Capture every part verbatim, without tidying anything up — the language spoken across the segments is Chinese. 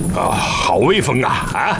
啊，好威风啊！啊，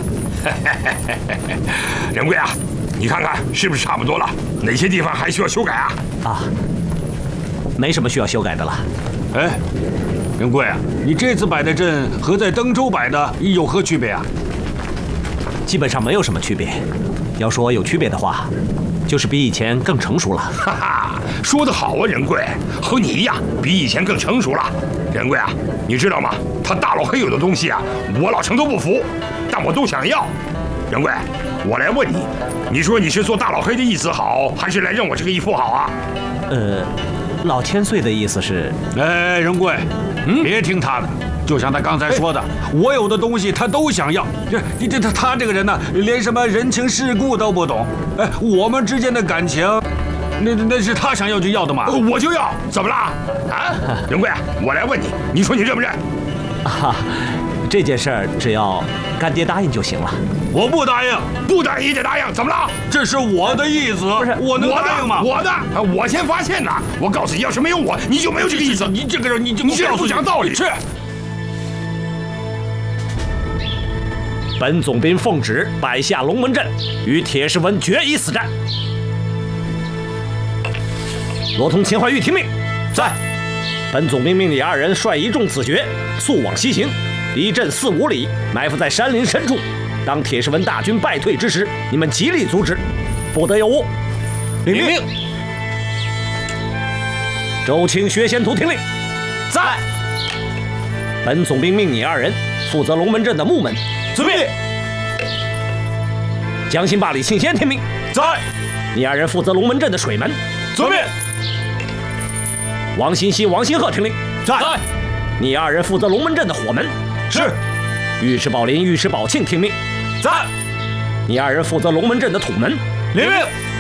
仁贵啊，你看看是不是差不多了？哪些地方还需要修改啊？ 啊，没什么需要修改的了。 哎，仁贵啊，你这次摆的阵和在登州摆的有何区别啊？ 基本上没有什么区别。要说有区别的话，就是比以前更成熟了。 哈哈，说得好啊，仁贵，和你一样，比以前更成熟了。仁贵啊，你知道吗？他大老黑有的东西啊，我老程都不服，但我都想要。仁贵，我来问你，你说你是做大老黑的意思好，还是来认我这个义父好啊？ 呃，老千岁的意思是， 哎，仁贵，嗯，别听他的。就像他刚才说的，我有的东西他都想要。这你这他他这个人呢，连什么人情世故都不懂。哎，我们之间的感情，那那是他想要就要的嘛。 我就要，怎么了？啊，仁贵，我来问你，你说你认不认？ 啊，这件事儿只要干爹答应就行了。 我不答应， 不答应也得答应，怎么了？ 这是我的意思， 不是我能答应吗？ 我的，我先发现的。我告诉你，要是没有我，你就没有这个意思。 你这个人，你就你这人不讲道理。 是。 本总兵奉旨摆下龙门阵，与铁石文决一死战。罗通、钱怀玉听命。在。本总兵命你二人率一众子爵速往西行，离阵四五里，埋伏在山林深处。当铁石文大军败退之时，你们极力阻止，不得有误。 领命。 周清、薛仙图听令。在。本总兵命你二人负责龙门阵的木门。 遵命。 江心坝里庆仙听命。 在。 你二人负责龙门阵的水门。 遵命。 王新熙、王新鹤听令。 在。 你二人负责龙门阵的火门。 是。 尉迟宝林、尉迟宝庆听命。 在。 你二人负责龙门阵的土门。 领命。